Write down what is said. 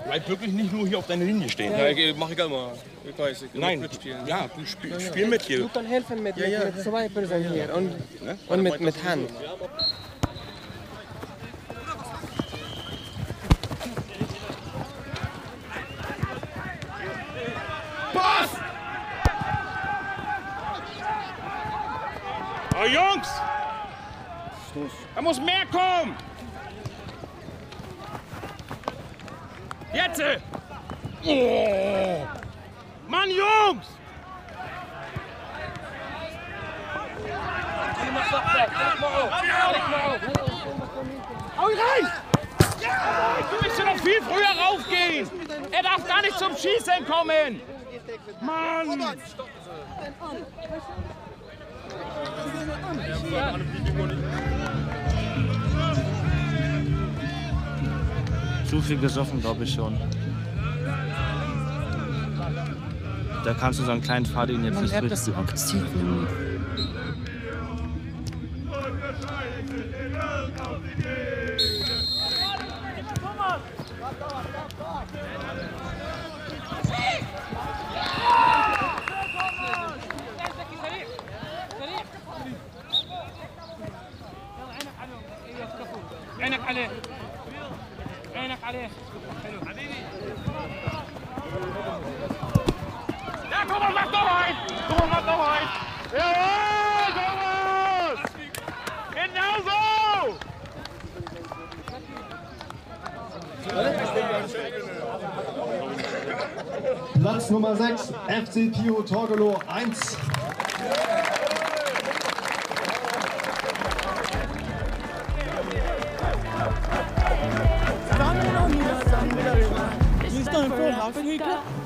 Bleib wirklich nicht nur hier auf deiner Linie stehen. Ja, mach ich mal. Ich weiß, ich kann Nein, mitspielen. ja, du spiel mit hier. Du kannst helfen mit 2 Personen hier und mit Hand. Pass! Oh, Jungs! Da muss mehr kommen! Jetzt! Oh! Mann, Jungs! Hau rein! Du musst ja noch viel früher raufgehen! Er darf gar nicht zum Schießen kommen! Mann! Zu viel gesoffen, glaube ich schon. Da kannst du so einen kleinen Fahrrad jetzt nicht richtig. عينك عليه عينك عليه حلو حبيبي لا Thomas, mach doch ein! Thomas, mach doch ein! Jawohl, Thomas! Genau so! Platz Nummer 6, FC Pio Torgelow 1. He's done full house.